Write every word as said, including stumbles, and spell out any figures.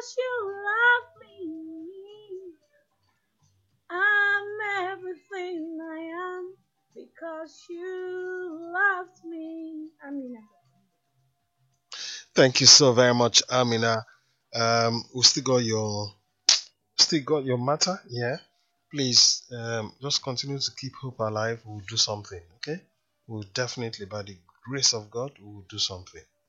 because you love me. I'm everything I am because you loved me. I mean, Thank you so very much, Amina. Um, we still got your still got your matter, yeah. Please, um, just continue to keep hope alive. We'll do something, okay? We'll definitely, by the grace of God, we'll do something.